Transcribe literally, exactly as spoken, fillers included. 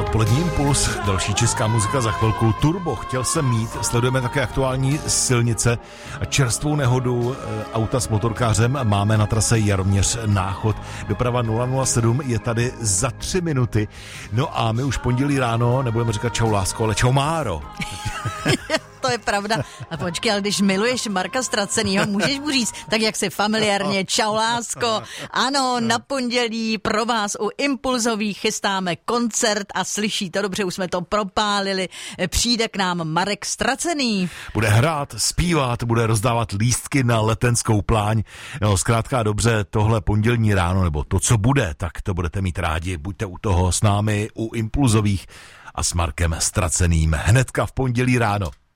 Polední impuls, další česká muzika za chvilku. Turbo chtěl jsem mít, sledujeme také aktuální silnice a čerstvou nehodu auta s motorkářem máme na trase Jaroměř Náchod. Doprava nula nula sedm je tady za tři minuty. No a my už pondělí ráno nebudeme říkat čau lásko, ale čau Máro. To je pravda. A počkej, ale když miluješ Marka Ztracenýho, můžeš mu říct, tak jak se familiárně, čau lásko. Ano, na pondělí pro vás u Impulzových chystáme koncert a slyší to dobře, už jsme to propálili. Přijde k nám Marek Ztracený. Bude hrát, zpívat, bude rozdávat lístky na Letenskou pláň. No, zkrátka dobře, tohle pondělní ráno, nebo to, co bude, tak to budete mít rádi. Buďte u toho s námi, u Impulzových a s Markem Ztraceným hnedka v pondělí ráno.